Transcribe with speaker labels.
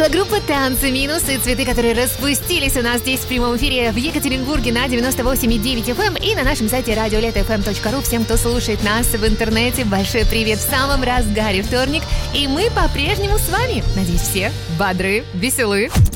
Speaker 1: была группа «Танцы минус» и «Цветы», которые распустились у нас здесь в прямом эфире в Екатеринбурге на 98,9 FM и на нашем сайте radioleta.fm.ru. Всем, кто слушает нас в интернете, большой привет в самом разгаре вторник. И мы по-прежнему с вами. Надеюсь, все бодры, веселы.